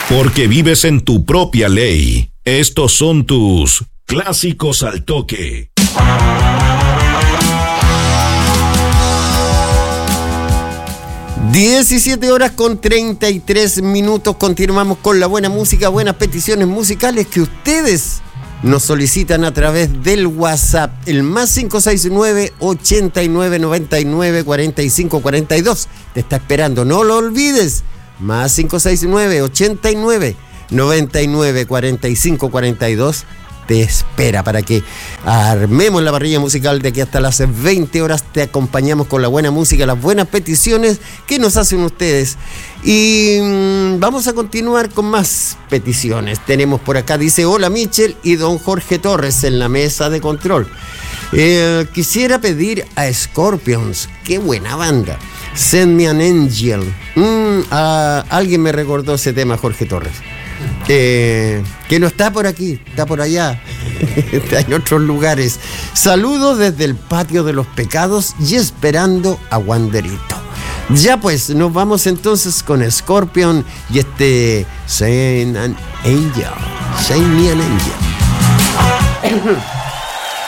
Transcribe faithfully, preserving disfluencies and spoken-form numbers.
Porque vives en tu propia ley. Estos son tus clásicos al toque. diecisiete horas con treinta y tres minutos. Continuamos con la buena música, buenas peticiones musicales que ustedes nos solicitan a través del WhatsApp, el más cinco seis nueve, ochenta y nueve, noventa y nueve, cuarenta y cinco, cuarenta y dos. Te está esperando, no lo olvides. Más cinco seis nueve, ochenta y nueve, noventa y nueve, cuarenta y cinco, cuarenta y dos. Te espera para que armemos la parrilla musical de aquí hasta las veinte horas. Te acompañamos con la buena música, las buenas peticiones que nos hacen ustedes. Y mmm, vamos a continuar con más peticiones. Tenemos por acá, dice, hola Michel y don Jorge Torres en la mesa de control. Eh, quisiera pedir a Scorpions, qué buena banda. Send Me an Angel. Mm, ah, alguien me recordó ese tema, Jorge Torres. Eh, que no está por aquí, está por allá, está en otros lugares. Saludos desde el patio de los pecados y esperando a Wanderito. Ya pues, nos vamos entonces con Scorpion y este Send an Angel. Send Me an Angel.